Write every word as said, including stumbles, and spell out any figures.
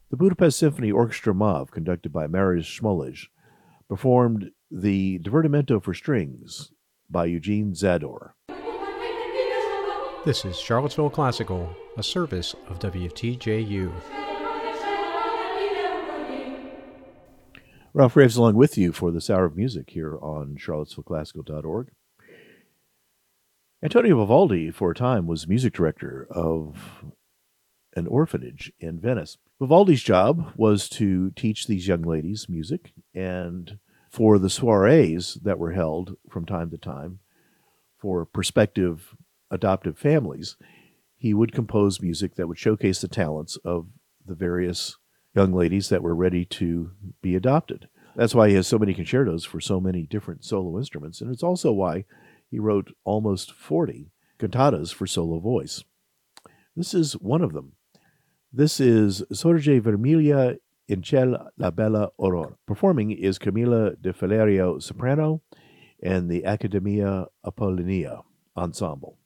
The Budapest Symphony Orchestra Mauve, conducted by Marius Smolej, performed the Divertimento for Strings by Eugene Zador. This is Charlottesville Classical, a service of W T J U. Ralph Graves along with you for this hour of music here on charlottesville classical dot org. Antonio Vivaldi, for a time, was music director of an orphanage in Venice. Vivaldi's job was to teach these young ladies music, and for the soirees that were held from time to time for prospective adoptive families, he would compose music that would showcase the talents of the various young ladies that were ready to be adopted. That's why he has so many concertos for so many different solo instruments, and it's also why he wrote almost forty cantatas for solo voice. This is one of them. This is Sorge Vermiglia in Ciel la Bella Aurora. Performing is Camila de Falerio soprano and the Accademia Apollonia Ensemble.